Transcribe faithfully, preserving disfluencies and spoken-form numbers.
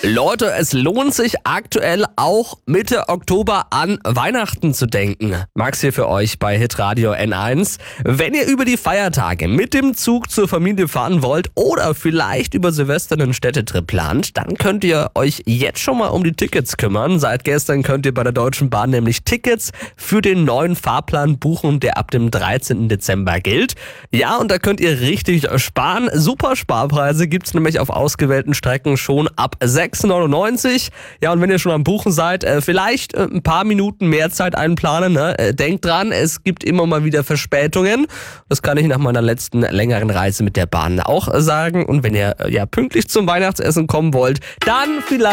Leute, es lohnt sich aktuell auch Mitte Oktober an Weihnachten zu denken. Max hier für euch bei Hitradio N eins. Wenn ihr über die Feiertage mit dem Zug zur Familie fahren wollt oder vielleicht über Silvester einen Städtetrip plant, dann könnt ihr euch jetzt schon mal um die Tickets kümmern. Seit gestern könnt ihr bei der Deutschen Bahn nämlich Tickets für den neuen Fahrplan buchen, der ab dem dreizehnten Dezember gilt. Ja, und da könnt ihr richtig sparen. Super Sparpreise gibt's nämlich auf ausgewählten Strecken schon ab sechs neunundneunzig. Ja, und wenn ihr schon am Buchen seid, äh, vielleicht äh, ein paar Minuten mehr Zeit einplanen. Ne? Äh, denkt dran, es gibt immer mal wieder Verspätungen. Das kann ich nach meiner letzten längeren Reise mit der Bahn auch äh, sagen. Und wenn ihr äh, ja pünktlich zum Weihnachtsessen kommen wollt, dann vielleicht